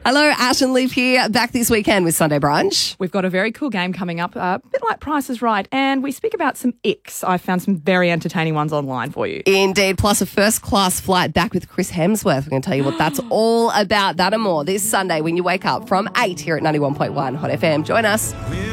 Hello, Ash and Liv here, back this weekend with Sunday Brunch. We've got a very cool game coming up, a bit like Price is Right, and we speak about some icks. I found some very entertaining ones online for you. Indeed, plus a first-class flight back with Chris Hemsworth. We're going to tell you what that's all about, that and more, this Sunday when you wake up from 8 here at 91.1 Hot FM. Join us.